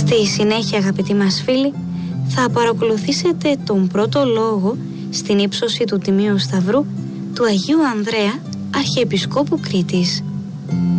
Στη συνέχεια, αγαπητοί μας φίλοι, θα παρακολουθήσετε τον πρώτο λόγο στην ύψωση του Τιμίου Σταυρού του Αγίου Ανδρέα, Αρχιεπισκόπου Κρήτης.